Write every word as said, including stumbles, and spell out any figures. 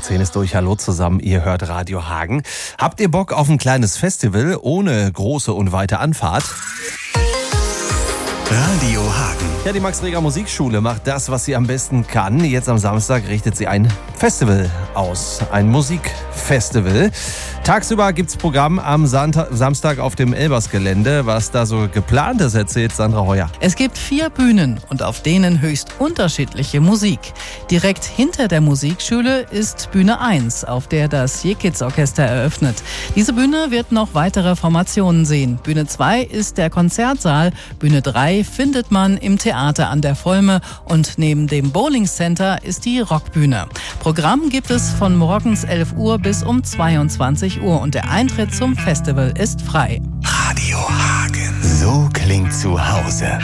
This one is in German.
zehn ist durch. Hallo zusammen, ihr hört Radio Hagen. Habt ihr Bock auf ein kleines Festival ohne große und weite Anfahrt? Radio Hagen. Ja, die Max-Reger Musikschule macht das, was sie am besten kann. Jetzt am Samstag richtet sie ein Festival aus. Ein Musikfestival. Tagsüber gibt's Programm am Santa- Samstag auf dem Elbers-Gelände. Was da so geplant ist, erzählt Sandra Heuer. Es gibt vier Bühnen und auf denen höchst unterschiedliche Musik. Direkt hinter der Musikschule ist Bühne eins, auf der das J-Kids-Orchester eröffnet. Diese Bühne wird noch weitere Formationen sehen. Bühne zwei ist der Konzertsaal. Bühne drei findet man im Theater an der Volme und neben dem Bowling Center ist die Rockbühne. Programm gibt es von morgens elf Uhr bis um zweiundzwanzig Uhr und der Eintritt zum Festival ist frei. Radio Hagen. So klingt zu Hause.